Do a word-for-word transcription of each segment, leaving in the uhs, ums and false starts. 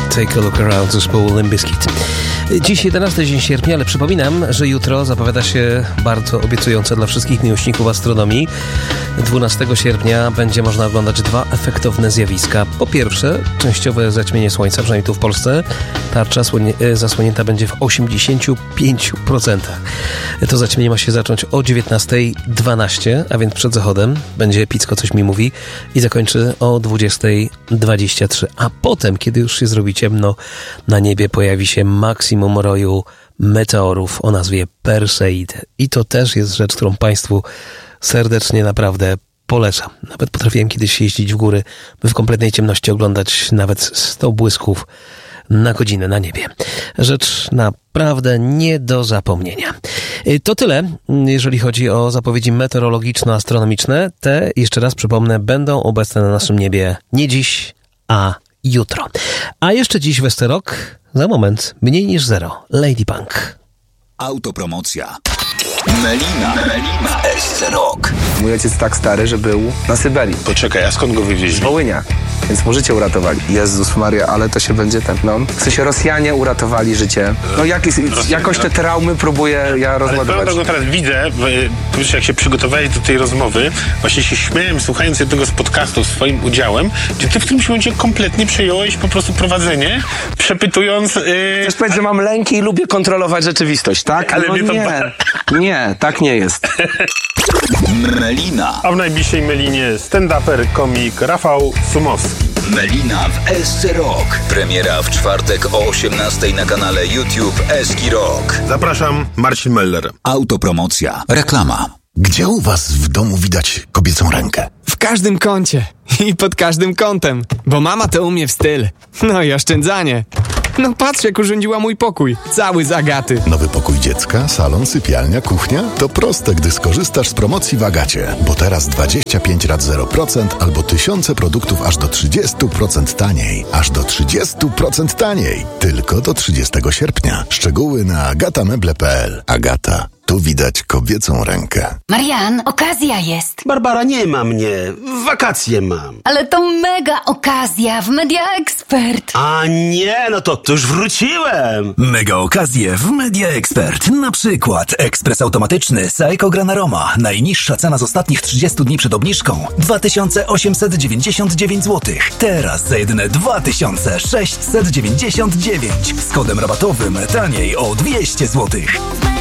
Take a Look Around zespołu Limp Bizkit. Dziś jedenasty dzień sierpnia, ale przypominam, że jutro zapowiada się bardzo obiecująco dla wszystkich miłośników astronomii. dwunastego sierpnia będzie można oglądać dwa efektowne zjawiska. Po pierwsze, częściowe zaćmienie Słońca, przynajmniej tu w Polsce. Tarcza słonie- zasłonięta będzie w osiemdziesięciu pięciu procentach. To zaćmienie ma się zacząć o dziewiętnasta dwanaście, a więc przed zachodem. Będzie epicko, coś mi mówi. I zakończy o dwudziesta dwadzieścia trzy. A potem, kiedy już się zrobi ciemno, na niebie pojawi się maksimum roju meteorów o nazwie Perseid. I to też jest rzecz, którą Państwu serdecznie naprawdę polecam. Nawet potrafiłem kiedyś jeździć w góry, by w kompletnej ciemności oglądać nawet sto błysków na godzinę na niebie. Rzecz naprawdę nie do zapomnienia. To tyle, jeżeli chodzi o zapowiedzi meteorologiczno-astronomiczne. Te, jeszcze raz przypomnę, będą obecne na naszym niebie nie dziś, a jutro. A jeszcze dziś Westerok, za moment, mniej niż zero. Lady Punk. Autopromocja. Melina. Melina. S C Rock. Mój ojciec tak stary, że był na Syberii. Poczekaj, a skąd go wywieźli? Z Wołynia. Więc mu życie uratowali. Jezus Maria, ale to się będzie ten, no. W sensie Rosjanie uratowali życie. No jak, jakoś te traumy próbuję ja rozładować. Ale teraz widzę, jak się przygotowałeś do tej rozmowy, właśnie się śmiałem, słuchając jednego z podcastów z swoim udziałem, gdzie ty w którymś momencie kompletnie przejąłeś po prostu prowadzenie, przepytując... Yy... Chcesz powiedzieć, że mam lęki i lubię kontrolować rzeczywistość, tak? Ale no mnie to... nie, nie, tak nie jest. Melina. A w najbliższej Melinie stand-uper, komik Rafał Sumowski. Melina w S C Rock. Premiera w czwartek o osiemnastej na kanale YouTube Eski Rock. Zapraszam, Marcin Meller. Autopromocja. Reklama. Gdzie u was w domu widać kobiecą rękę? W każdym kącie i pod każdym kątem, bo mama to umie w styl. No i oszczędzanie. No patrz, jak urządziła mój pokój. Cały z Agaty. Nowy pokój dziecka, salon, sypialnia, kuchnia? To proste, gdy skorzystasz z promocji w Agacie. Bo teraz dwadzieścia pięć rat zero procent albo tysiące produktów aż do trzydzieści procent taniej. Aż do trzydzieści procent taniej. Tylko do trzydziestego sierpnia. Szczegóły na agatameble kropka p l. Agata. Tu widać kobiecą rękę. Marian, okazja jest. Barbara, nie ma mnie. Wakacje mam. Ale to mega okazja w Media Expert. A nie, no to, to już wróciłem. Mega okazje w Media Expert. Na przykład ekspres automatyczny Seiko Gran Aroma. Najniższa cena z ostatnich trzydziestu dni przed obniżką. dwa tysiące osiemset dziewięćdziesiąt dziewięć złotych. Teraz za jedyne dwa tysiące sześćset dziewięćdziesiąt dziewięć. Z kodem rabatowym taniej o dwieście złotych.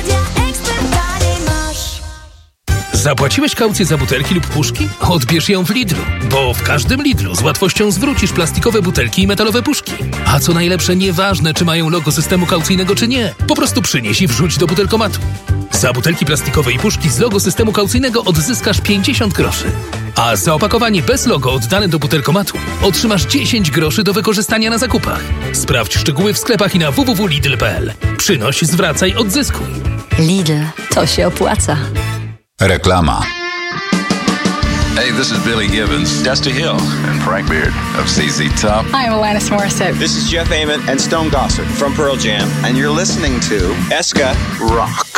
Zapłaciłeś kaucję za butelki lub puszki? Odbierz ją w Lidlu, bo w każdym Lidlu z łatwością zwrócisz plastikowe butelki i metalowe puszki. A co najlepsze, nieważne czy mają logo systemu kaucyjnego czy nie, po prostu przynieś i wrzuć do butelkomatu. Za butelki plastikowe i puszki z logo systemu kaucyjnego odzyskasz pięćdziesiąt groszy. A za opakowanie bez logo oddane do butelkomatu otrzymasz dziesięć groszy do wykorzystania na zakupach. Sprawdź szczegóły w sklepach i na w w w kropka lidl kropka p l. Przynoś, zwracaj, odzyskuj. Lidl, to się opłaca. Reklama. Hey, this is Billy Gibbons, Dusty Hill, and Frank Beard of Z Z Top. I'm Alanis Morissette. This is Jeff Ament and Stone Gossard from Pearl Jam, and you're listening to Eska Rock.